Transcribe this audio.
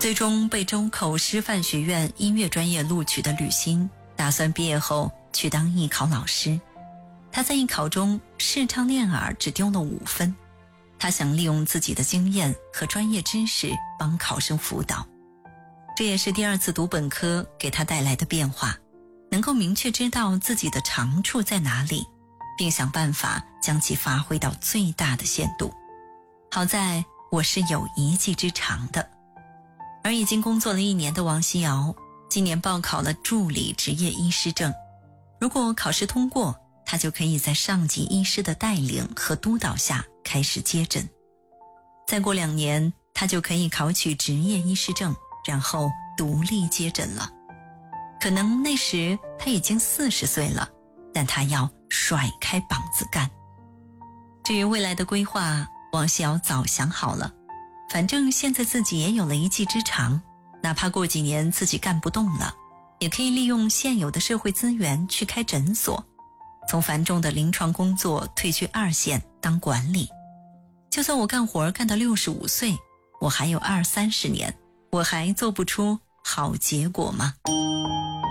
最终被周口师范学院音乐专业录取的吕欣，打算毕业后去当艺考老师。他在艺考中视唱练耳只丢了5分，他想利用自己的经验和专业知识帮考生辅导。这也是第2次读本科给他带来的变化，能够明确知道自己的长处在哪里，并想办法将其发挥到最大的限度。好在我是有一技之长的。而已经工作了1年的王希瑶，今年报考了助理执业医师证。如果考试通过，他就可以在上级医师的带领和督导下开始接诊。再过2年，他就可以考取执业医师证，然后独立接诊了。可能那时他已经40岁了，但他要甩开膀子干。至于未来的规划，王希瑶早想好了。反正现在自己也有了一技之长，哪怕过几年自己干不动了，也可以利用现有的社会资源去开诊所，从繁重的临床工作退居2线当管理。就算我干活干到65岁，我还有20-30年，我还做不出好结果吗？